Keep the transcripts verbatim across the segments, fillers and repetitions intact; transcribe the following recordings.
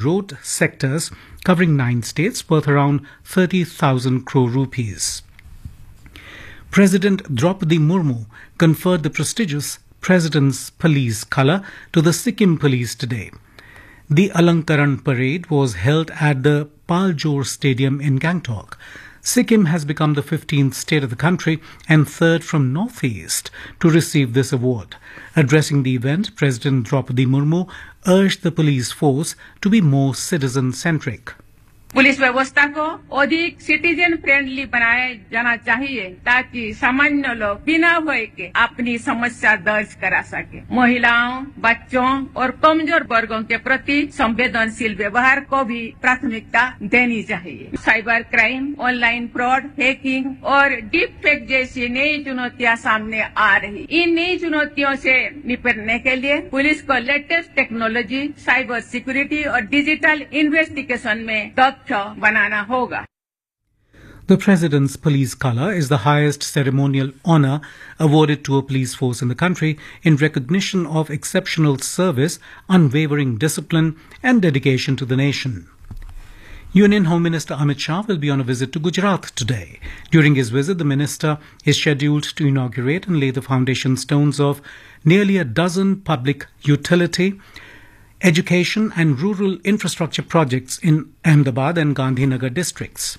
road sectors covering nine states worth around thirty thousand crore rupees. President Draupadi Murmu conferred the prestigious President's Police Colour to the Sikkim Police today. The Alankaran parade was held at the Paljor Stadium in Gangtok. Sikkim has become the fifteenth state of the country and third from northeast to receive this award. Addressing the event, President Draupadi Murmu urged the police force to be more citizen-centric. Police व्यवस्था को अधिक citizen friendly बनाया जाना चाहिए ताकि सामान्य लोग बिना भय के अपनी समस्या दर्ज करा सके। महिलाओं, बच्चों और कमजोर वर्गों के प्रति संवेदनशील व्यवहार को भी प्राथमिकता देनी चाहिए। Cyber crime, online fraud, hacking और डीप फेक जैसी नई चुनौतियां सामने आ रही। इन नई चुनौतियों से निपटने के लिए पुलिस को लेटेस्ट टेक्नोलॉजी, साइबर सिक्योरिटी और डिजिटल इन्वेस्टिगेशन में बनाना होगा। The President's Police Colour is the highest ceremonial honour awarded to a police force in the country in recognition of exceptional service, unwavering discipline and dedication to the nation. Union Home Minister Amit Shah will be on a visit to Gujarat today. During his visit, the minister is scheduled to inaugurate and lay the foundation stones of nearly a dozen public utility, education and rural infrastructure projects in Ahmedabad and Gandhinagar districts.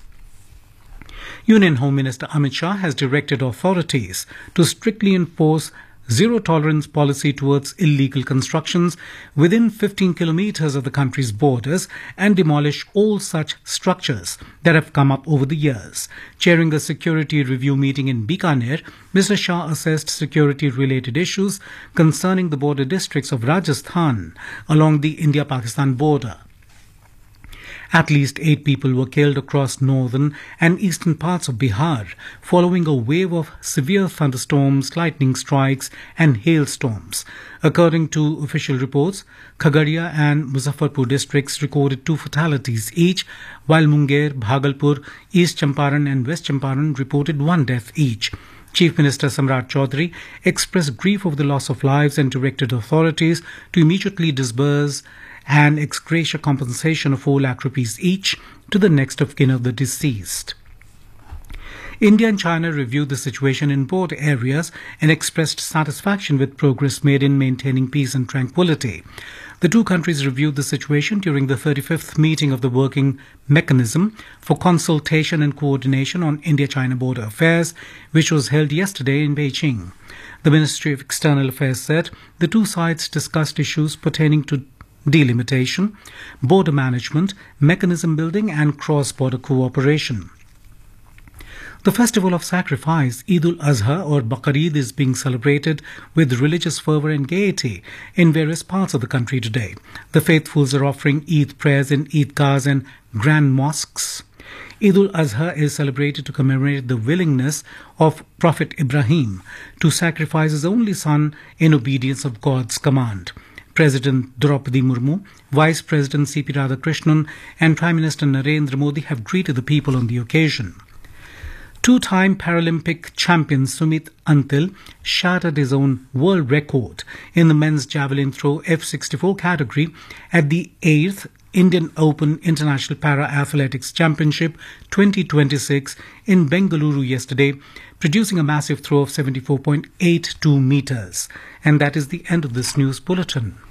Union Home Minister Amit Shah has directed authorities to strictly enforce zero-tolerance policy towards illegal constructions within fifteen kilometres of the country's borders and demolish all such structures that have come up over the years. Chairing a security review meeting in Bikaner, Mister Shah assessed security-related issues concerning the border districts of Rajasthan along the India-Pakistan border. At least eight people were killed across northern and eastern parts of Bihar following a wave of severe thunderstorms, lightning strikes and hailstorms. According to official reports, Khagaria and Muzaffarpur districts recorded two fatalities each, while Munger, Bhagalpur, East Champaran and West Champaran reported one death each. Chief Minister Samrat Chaudhary expressed grief over the loss of lives and directed authorities to immediately disburse and ex gratia compensation of four lakh rupees each to the next of kin of the deceased. India and China reviewed the situation in both areas and expressed satisfaction with progress made in maintaining peace and tranquility. The two countries reviewed the situation during the thirty-fifth meeting of the Working Mechanism for Consultation and Coordination on India-China Border Affairs, which was held yesterday in Beijing. The Ministry of External Affairs said the two sides discussed issues pertaining to delimitation, border management, mechanism building and cross-border cooperation. The festival of sacrifice, Eid al-Azha or Baqar-Eid, is being celebrated with religious fervour and gaiety in various parts of the country today. The faithfuls are offering Eid prayers in Eidgahs and grand mosques. Eid al-Azha is celebrated to commemorate the willingness of Prophet Ibrahim to sacrifice his only son in obedience of God's command. President Draupadi Murmu, Vice President C P Radhakrishnan and Prime Minister Narendra Modi have greeted the people on the occasion. Two-time Paralympic champion Sumit Antil shattered his own world record in the men's javelin throw F sixty-four category at the eighth Indian Open International Para-Athletics Championship twenty twenty-six in Bengaluru yesterday, producing a massive throw of seventy-four point eight two metres. And that is the end of this news bulletin.